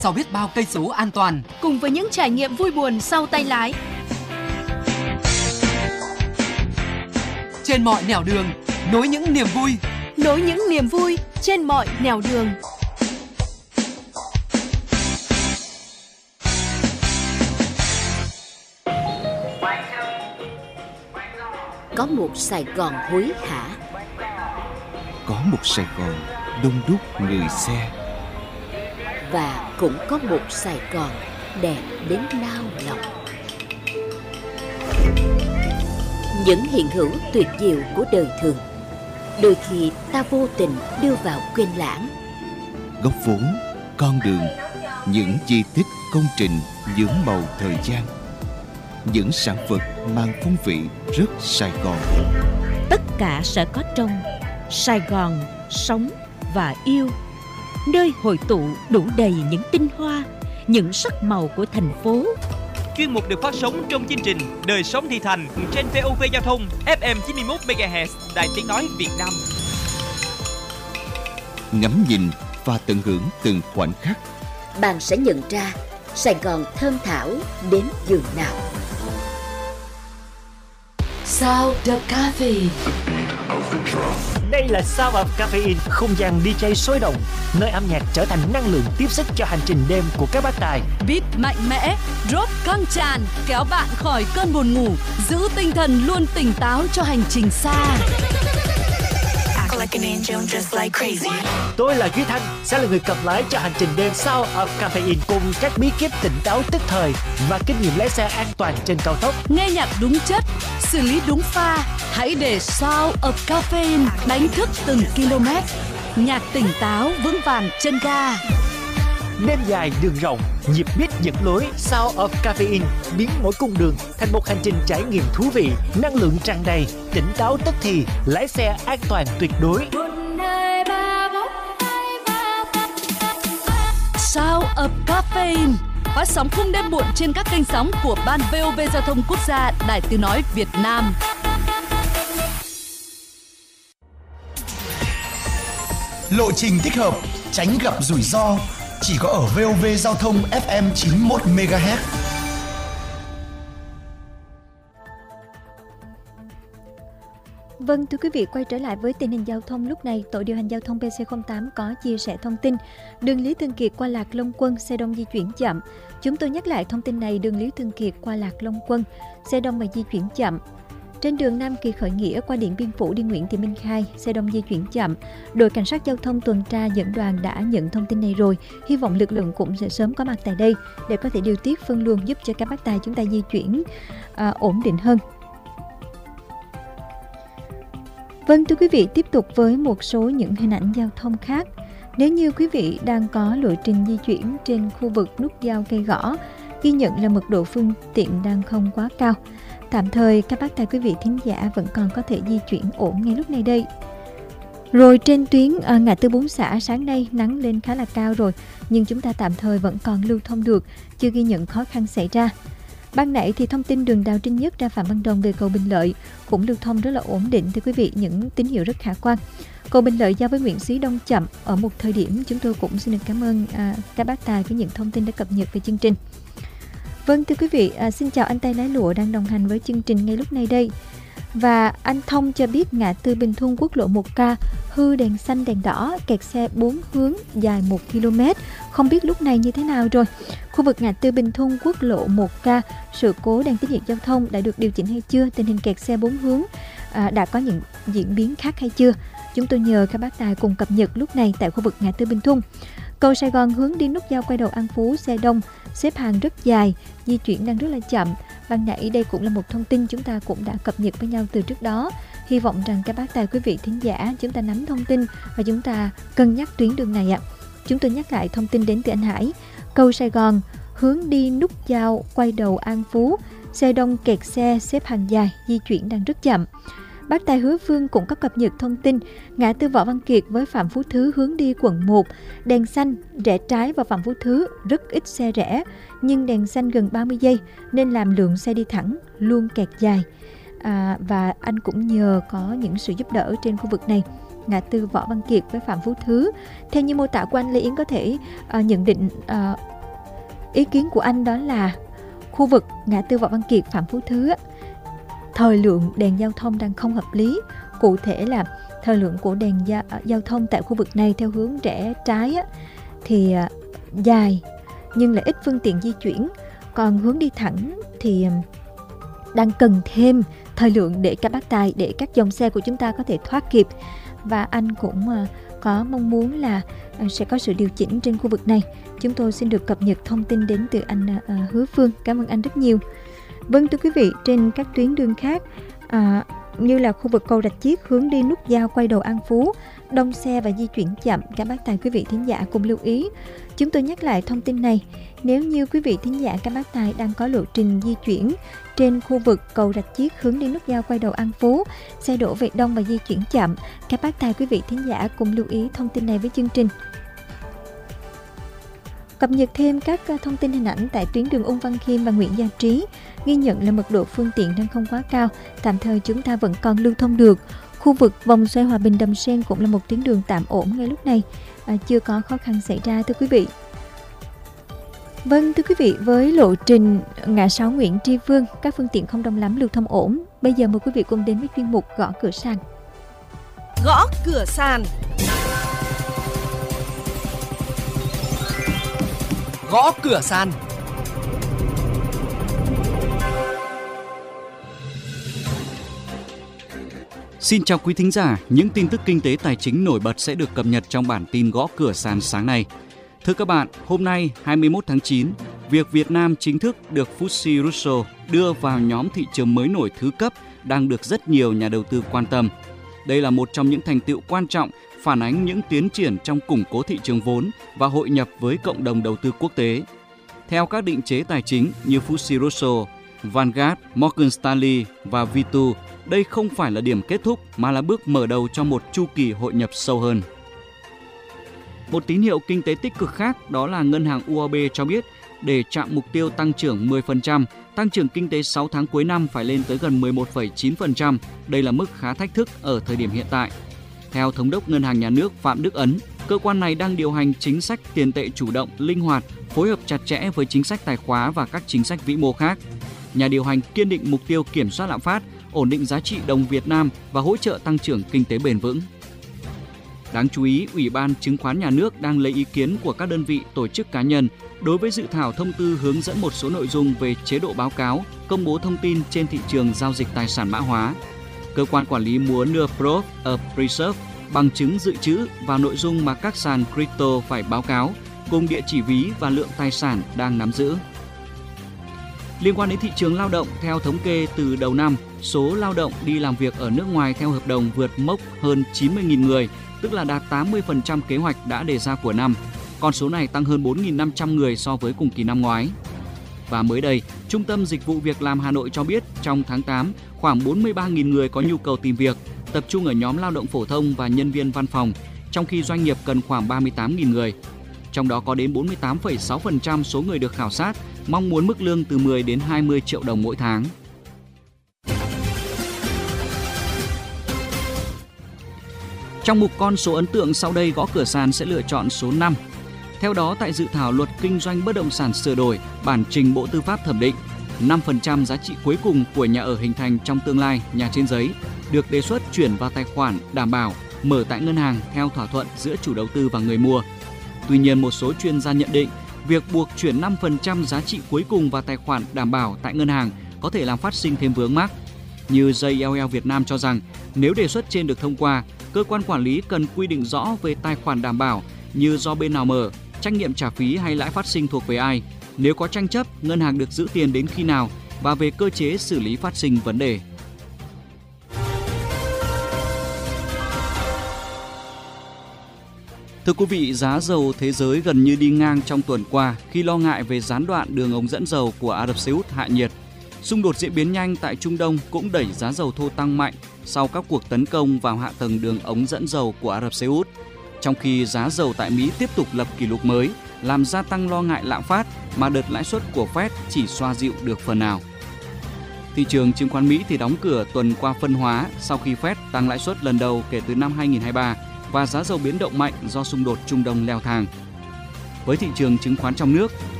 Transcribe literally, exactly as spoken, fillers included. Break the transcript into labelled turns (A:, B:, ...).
A: Sau biết bao cây số an toàn,
B: cùng với những trải nghiệm vui buồn sau tay lái.
A: Trên mọi nẻo đường, nối những niềm vui.
B: Nối những niềm vui trên mọi nẻo đường.
C: Có một Sài Gòn hối hả,
D: có một Sài Gòn đông đúc người xe,
C: và cũng có một Sài Gòn đẹp đến nao lòng. Những hiện hữu tuyệt diệu của đời thường, đôi khi ta vô tình đưa vào quên lãng.
D: Góc phố, con đường, những di tích công trình nhuốm màu thời gian, những sản vật mang phong vị rất Sài Gòn.
E: Tất cả sẽ có trong Sài Gòn sống và yêu, nơi hội tụ đủ đầy những tinh hoa, những sắc màu của thành phố.
F: Chuyên mục được phát sóng trong chương trình Đời sống thị thành trên vê o vê Giao thông ép em chín mươi mốt mê ga héc Đài Tiếng nói Việt Nam.
D: Ngắm nhìn và tận hưởng từng khoảnh khắc,
C: Bạn sẽ nhận ra Sài Gòn thơm thảo đến giường nào.
G: Sound of Caffeine.
H: Đây là Sound of Caffeine, không gian đi jay sôi động, nơi âm nhạc trở thành năng lượng tiếp sức cho hành trình đêm của các bác tài.
B: Beat mạnh mẽ, drop căng tràn, kéo bạn khỏi cơn buồn ngủ, giữ tinh thần luôn tỉnh táo cho hành trình xa.
H: Tôi là Duy Thanh, sẽ là người cầm lái cho hành trình đêm Sound of Caffeine cùng các bí kíp tỉnh táo tức thời và kinh nghiệm lái xe an toàn trên cao tốc.
B: Nghe nhạc đúng chất, xử lý đúng pha, hãy để Sound of Caffeine đánh thức từng km. Nhạc tỉnh táo vững vàng chân ga.
H: Đêm dài đường rộng, nhịp beat dẫn lối. Sound of Caffeine biến mỗi cung đường thành một hành trình trải nghiệm thú vị, năng lượng tràn đầy, tỉnh táo tức thì, lái xe an toàn tuyệt đối.
B: Sound of Caffeine phát sóng khung đêm muộn trên các kênh sóng của Ban vê o vê Giao thông Quốc gia, Đài Tiếng nói Việt Nam.
I: Lộ trình thích hợp, tránh gặp rủi ro, chỉ có ở vê o vê Giao thông ép em chín mươi mốt mê ga héc.
J: Vâng, thưa quý vị, quay trở lại với tình hình giao thông lúc này. Tổ điều hành giao thông pê xê không tám có chia sẻ thông tin đường Lý Thường Kiệt qua Lạc Long Quân, xe đông di chuyển chậm. Chúng tôi nhắc lại thông tin này: đường Lý Thường Kiệt qua Lạc Long Quân, xe đông và di chuyển chậm. Trên đường Nam Kỳ Khởi Nghĩa qua Điện Biên Phủ đi Nguyễn Thị Minh Khai, xe đông di chuyển chậm. Đội cảnh sát giao thông tuần tra dẫn đoàn đã nhận thông tin này rồi. Hy vọng lực lượng cũng sẽ sớm có mặt tại đây để có thể điều tiết phân luồng, giúp cho các bác tài chúng ta di chuyển à, ổn định hơn. Vâng, thưa quý vị, tiếp tục với một số những hình ảnh giao thông khác. Nếu như quý vị đang có lộ trình di chuyển trên khu vực nút giao Cây Gõ, ghi nhận là mật độ phương tiện đang không quá cao. Tạm thời các bác tài quý vị thính giả vẫn còn có thể di chuyển ổn ngay lúc này đây. Rồi trên tuyến à, ngã tư Bốn Xã sáng nay nắng lên khá là cao rồi, nhưng chúng ta tạm thời vẫn còn lưu thông được, chưa ghi nhận khó khăn xảy ra. Ban nãy thì thông tin đường Đào Trinh Nhất ra Phạm Văn Đồng về cầu Bình Lợi cũng lưu thông rất là ổn định, thưa quý vị, những tín hiệu rất khả quan. Cầu Bình Lợi giao với Nguyễn Xí Đông chậm ở một thời điểm. Chúng tôi cũng xin được cảm ơn à, các bác tài với những thông tin đã cập nhật về chương trình. Vâng, thưa quý vị, à, xin chào anh Tay Lái Lụa đang đồng hành với chương trình ngay lúc này đây. Và anh Thông cho biết ngã tư Bình Thuận quốc lộ một K hư đèn xanh đèn đỏ, kẹt xe bốn hướng dài một ki lô mét, không biết lúc này như thế nào rồi. Khu vực ngã tư Bình Thuận quốc lộ một K, sự cố đèn tín hiệu giao thông đã được điều chỉnh hay chưa? Tình hình kẹt xe bốn hướng à, đã có những diễn biến khác hay chưa? Chúng tôi nhờ các bác tài cùng cập nhật lúc này tại khu vực ngã tư Bình Thuận. Cầu Sài Gòn hướng đi nút giao quay đầu An Phú, xe đông, xếp hàng rất dài, di chuyển đang rất là chậm. Ban nãy đây cũng là một thông tin chúng ta cũng đã cập nhật với nhau từ trước đó. Hy vọng rằng các bác tài quý vị thính giả chúng ta nắm thông tin và chúng ta cân nhắc tuyến đường này ạ. Chúng tôi nhắc lại thông tin đến từ anh Hải. Cầu Sài Gòn hướng đi nút giao quay đầu An Phú, xe đông kẹt xe, xếp hàng dài, di chuyển đang rất chậm. Bác tài Hứa Phương cũng có cập nhật thông tin ngã tư Võ Văn Kiệt với Phạm Phú Thứ hướng đi quận một, đèn xanh rẽ trái vào Phạm Phú Thứ, rất ít xe rẽ, nhưng đèn xanh gần ba mươi giây nên làm lượng xe đi thẳng luôn kẹt dài. À, và anh cũng nhờ có những sự giúp đỡ trên khu vực này ngã tư Võ Văn Kiệt với Phạm Phú Thứ. Theo như mô tả của anh, Lê Yến có thể uh, nhận định uh, ý kiến của anh đó là khu vực ngã tư Võ Văn Kiệt, Phạm Phú Thứ, thời lượng đèn giao thông đang không hợp lý. Cụ thể là thời lượng của đèn giao, giao thông tại khu vực này theo hướng rẽ trái á, thì uh, dài nhưng lại ít phương tiện di chuyển, còn hướng đi thẳng thì uh, đang cần thêm thời lượng để các bác tài, để các dòng xe của chúng ta có thể thoát kịp. Và anh cũng uh, có mong muốn là uh, sẽ có sự điều chỉnh trên khu vực này. Chúng tôi xin được cập nhật thông tin đến từ anh uh, Hứa Phương. Cảm ơn anh rất nhiều. Vâng, thưa quý vị, trên các tuyến đường khác uh, như là khu vực cầu Rạch Chiếc hướng đi nút giao quay đầu An Phú, đông xe và di chuyển chậm. Các bác tài quý vị thính giả cùng lưu ý. Chúng tôi nhắc lại thông tin này. Nếu như quý vị thính giả các bác tài đang có lộ trình di chuyển trên khu vực cầu Rạch Chiếc hướng đi nút giao quay đầu An Phú, xe đổ về đông và di chuyển chậm, các bác tài quý vị thính giả cùng lưu ý thông tin này với chương trình. Cập nhật thêm các thông tin hình ảnh tại tuyến đường Ung Văn Khiêm và Nguyễn Gia Trí, ghi nhận là mật độ phương tiện đang không quá cao, tạm thời chúng ta vẫn còn lưu thông được. Khu vực vòng xoay Hòa Bình Đầm Sen cũng là một tuyến đường tạm ổn ngay lúc này, à, chưa có khó khăn xảy ra thưa quý vị. Vâng, thưa quý vị, với lộ trình ngã sáu Nguyễn Tri Phương, các phương tiện không đông lắm, lưu thông ổn. Bây giờ mời quý vị cùng đến với chuyên mục Gõ Cửa Sàn.
B: Gõ Cửa Sàn.
A: Gõ Cửa Sàn.
K: Xin chào quý thính giả, những tin tức kinh tế tài chính nổi bật sẽ được cập nhật trong bản tin Gõ Cửa Sàn sáng nay. Thưa các bạn, hôm nay hai mươi mốt tháng chín, việc Việt Nam chính thức được ép tê ét e Russell đưa vào nhóm thị trường mới nổi thứ cấp đang được rất nhiều nhà đầu tư quan tâm. Đây là một trong những thành tựu quan trọng phản ánh những tiến triển trong củng cố thị trường vốn và hội nhập với cộng đồng đầu tư quốc tế. Theo các định chế tài chính như ép tê ét e Russell, Vanguard, Morgan Stanley và vê hai, đây không phải là điểm kết thúc mà là bước mở đầu cho một chu kỳ hội nhập sâu hơn. Một tín hiệu kinh tế tích cực khác đó là Ngân hàng u o bê cho biết để chạm mục tiêu tăng trưởng mười phần trăm, tăng trưởng kinh tế sáu tháng cuối năm phải lên tới gần mười một phẩy chín phần trăm. Đây là mức khá thách thức ở thời điểm hiện tại. Theo Thống đốc Ngân hàng Nhà nước Phạm Đức Ấn, cơ quan này đang điều hành chính sách tiền tệ chủ động, linh hoạt, phối hợp chặt chẽ với chính sách tài khóa và các chính sách vĩ mô khác. Nhà điều hành kiên định mục tiêu kiểm soát lạm phát, ổn định giá trị đồng Việt Nam và hỗ trợ tăng trưởng kinh tế bền vững. Đáng chú ý, Ủy ban Chứng khoán Nhà nước đang lấy ý kiến của các đơn vị, tổ chức cá nhân đối với dự thảo thông tư hướng dẫn một số nội dung về chế độ báo cáo, công bố thông tin trên thị trường giao dịch tài sản mã hóa. Cơ quan quản lý muốn đưa Proof of Reserve, bằng chứng dự trữ vào nội dung mà các sàn crypto phải báo cáo, cùng địa chỉ ví và lượng tài sản đang nắm giữ. Liên quan đến thị trường lao động, theo thống kê từ đầu năm, số lao động đi làm việc ở nước ngoài theo hợp đồng vượt mốc hơn chín mươi nghìn người, tức là đạt tám mươi phần trăm kế hoạch đã đề ra của năm. Con số này tăng hơn bốn nghìn năm trăm người so với cùng kỳ năm ngoái. Và mới đây, Trung tâm Dịch vụ Việc làm Hà Nội cho biết trong tháng tám, khoảng bốn mươi ba nghìn người có nhu cầu tìm việc, tập trung ở nhóm lao động phổ thông và nhân viên văn phòng, trong khi doanh nghiệp cần khoảng ba mươi tám nghìn người. Trong đó có đến bốn mươi tám phẩy sáu phần trăm số người được khảo sát mong muốn mức lương từ mười đến hai mươi triệu đồng mỗi tháng. Trong mục con số ấn tượng sau đây, Gõ Cửa Sàn sẽ lựa chọn số năm. Theo đó, tại dự thảo luật kinh doanh bất động sản sửa đổi, bản trình Bộ Tư pháp thẩm định, năm phần trăm giá trị cuối cùng của nhà ở hình thành trong tương lai, nhà trên giấy, được đề xuất chuyển vào tài khoản đảm bảo mở tại ngân hàng theo thỏa thuận giữa chủ đầu tư và người mua. Tuy nhiên, một số chuyên gia nhận định, việc buộc chuyển năm phần trăm giá trị cuối cùng vào tài khoản đảm bảo tại ngân hàng có thể làm phát sinh thêm vướng mắc. Như gi eo eo Việt Nam cho rằng, nếu đề xuất trên được thông qua, cơ quan quản lý cần quy định rõ về tài khoản đảm bảo như do bên nào mở, trách nhiệm trả phí hay lãi phát sinh thuộc về ai, nếu có tranh chấp, ngân hàng được giữ tiền đến khi nào và về cơ chế xử lý phát sinh vấn đề. Thưa quý vị, giá dầu thế giới gần như đi ngang trong tuần qua khi lo ngại về gián đoạn đường ống dẫn dầu của Ả Rập Xê Út hạ nhiệt. Xung đột diễn biến nhanh tại Trung Đông cũng đẩy giá dầu thô tăng mạnh sau các cuộc tấn công vào hạ tầng đường ống dẫn dầu của Ả Rập Xê Út. Trong khi giá dầu tại Mỹ tiếp tục lập kỷ lục mới, làm gia tăng lo ngại lạm phát mà đợt lãi suất của Fed chỉ xoa dịu được phần nào. Thị trường chứng khoán Mỹ thì đóng cửa tuần qua phân hóa sau khi Fed tăng lãi suất lần đầu kể từ năm hai nghìn không trăm hai mươi ba và giá dầu biến động mạnh do xung đột Trung Đông leo thang. Với thị trường chứng khoán trong nước,